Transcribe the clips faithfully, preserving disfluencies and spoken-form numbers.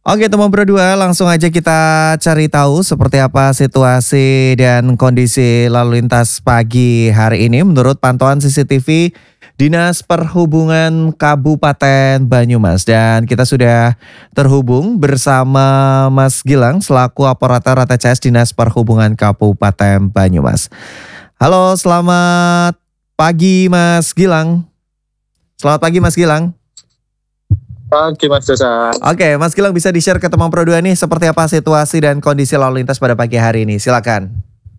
Oke teman Pro dua, langsung aja kita cari tahu seperti apa situasi dan kondisi lalu lintas pagi hari ini menurut pantauan C C T V Dinas Perhubungan Kabupaten Banyumas. Dan kita sudah terhubung bersama Mas Gilang selaku operator A T C S Dinas Perhubungan Kabupaten Banyumas. Halo, selamat pagi Mas Gilang. Selamat pagi Mas Gilang. Pagi Mas Dosa. Oke, Mas Gilang bisa di-share ke teman Pro dua nih seperti apa situasi dan kondisi lalu lintas pada pagi hari ini. Silakan.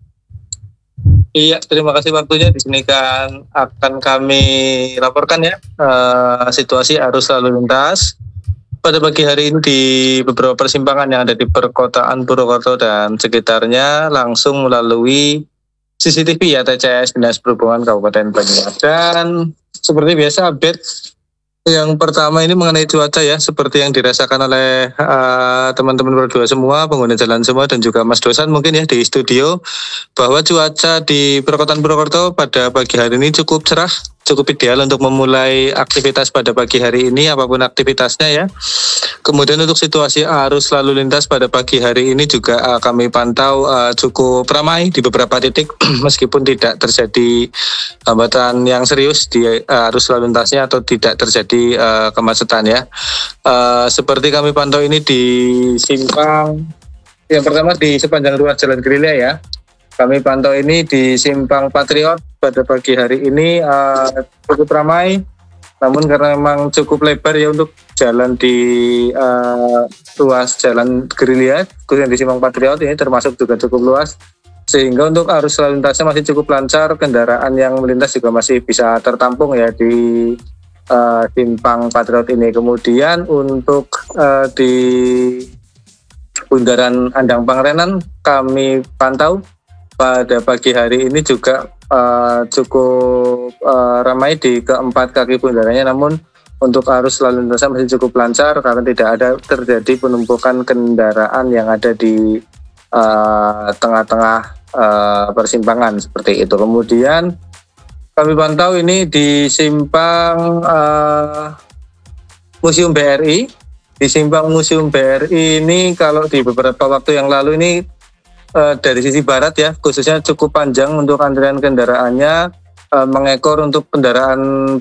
Iya, terima kasih waktunya. Di sini kan akan kami laporkan ya uh, situasi arus lalu lintas pada pagi hari ini di beberapa persimpangan yang ada di perkotaan Purwokerto dan sekitarnya langsung melalui C C T V A T C S Dinas Perhubungan Kabupaten Banyumas. Dan seperti biasa update yang pertama ini mengenai cuaca ya, seperti yang dirasakan oleh uh, teman-teman berdua semua, pengguna jalan semua dan juga Mas Dosan mungkin ya di studio, bahwa cuaca di perkotaan Purwokerto pada pagi hari ini cukup cerah, cukup ideal untuk memulai aktivitas pada pagi hari ini apapun aktivitasnya ya. Kemudian untuk situasi arus lalu lintas pada pagi hari ini juga uh, kami pantau uh, cukup ramai di beberapa titik meskipun tidak terjadi hambatan yang serius di uh, arus lalu lintasnya atau tidak terjadi uh, kemacetan ya. Uh, seperti kami pantau ini di simpang yang pertama di sepanjang ruas Jalan Gerilya ya. Kami pantau ini di simpang Patriot pada pagi hari ini uh, cukup ramai. Namun karena memang cukup lebar ya untuk jalan di uh, ruas Jalan Gerilya, khususnya di simpang Patriot ini termasuk juga cukup luas. Sehingga untuk arus lalu lintasnya masih cukup lancar, kendaraan yang melintas juga masih bisa tertampung ya di uh, simpang Patriot ini. Kemudian untuk uh, di Bundaran Andang Pangrenan kami pantau pada pagi hari ini juga uh, cukup uh, ramai di keempat kaki bundarannya, namun untuk arus lalu lintasnya masih cukup lancar karena tidak ada terjadi penumpukan kendaraan yang ada di uh, tengah-tengah uh, persimpangan seperti itu. Kemudian kami pantau ini di simpang uh, Museum B R I. Di simpang Museum B R I ini kalau di beberapa waktu yang lalu ini Uh, dari sisi barat ya, khususnya cukup panjang untuk antrian kendaraannya, uh, mengekor untuk kendaraan